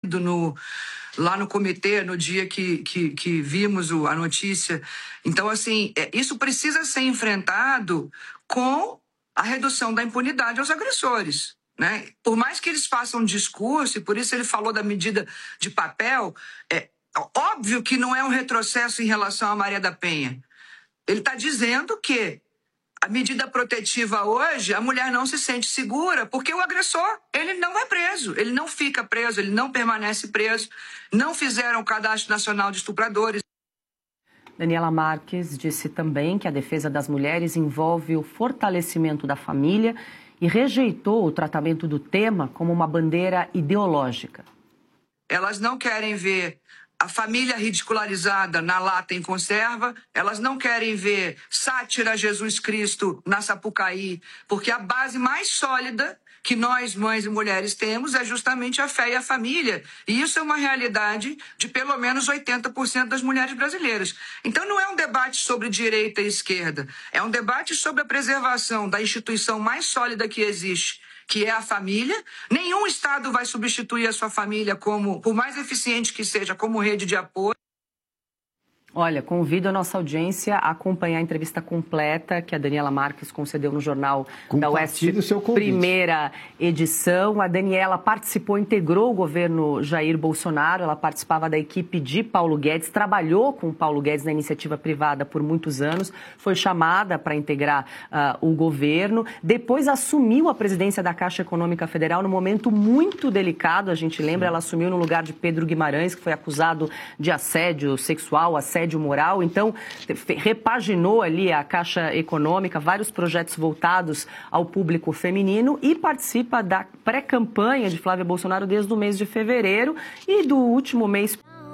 lá no comitê, no dia que vimos a notícia. Então, assim, isso precisa ser enfrentado com a redução da impunidade aos agressores, né? Por mais que eles façam discurso, e por isso ele falou da medida de papel, óbvio que não é um retrocesso em relação a Maria da Penha. Ele está dizendo que a medida protetiva hoje, a mulher não se sente segura, porque o agressor, ele não é preso, ele não fica preso, ele não permanece preso, não fizeram o Cadastro Nacional de Estupradores. Daniela Marques disse também que a defesa das mulheres envolve o fortalecimento da família e rejeitou o tratamento do tema como uma bandeira ideológica. Elas não querem ver a família ridicularizada na lata em conserva, elas não querem ver sátira a Jesus Cristo na Sapucaí, porque a base mais sólida que nós, mães e mulheres, temos é justamente a fé e a família. E isso é uma realidade de pelo menos 80% das mulheres brasileiras. Então não é um debate sobre direita e esquerda, é um debate sobre a preservação da instituição mais sólida que existe, que é a família. Nenhum Estado vai substituir a sua família, por mais eficiente que seja, como rede de apoio. Olha, convido a nossa audiência a acompanhar a entrevista completa que a Daniela Marques concedeu no Jornal da Oeste, primeira edição. A Daniela participou, integrou o governo Jair Bolsonaro, ela participava da equipe de Paulo Guedes, trabalhou com Paulo Guedes na iniciativa privada por muitos anos, foi chamada para integrar o governo, depois assumiu a presidência da Caixa Econômica Federal num momento muito delicado, a gente lembra, ela assumiu no lugar de Pedro Guimarães, que foi acusado de assédio sexual, assédio moral, então repaginou ali a Caixa Econômica, vários projetos voltados ao público feminino e participa da pré-campanha de Flávia Bolsonaro desde o mês de fevereiro e do último mês